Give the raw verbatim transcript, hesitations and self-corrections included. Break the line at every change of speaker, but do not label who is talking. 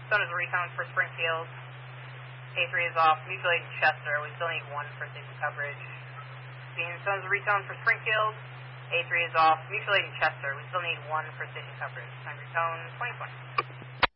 Stone is a retone for Springfield. A three is off. Mutual aid in Chester. We still need one for station coverage. Being Stone is a retone for Springfield. A three is off. Mutual aid in Chester. We still need one for station coverage. Time retone twenty twenty.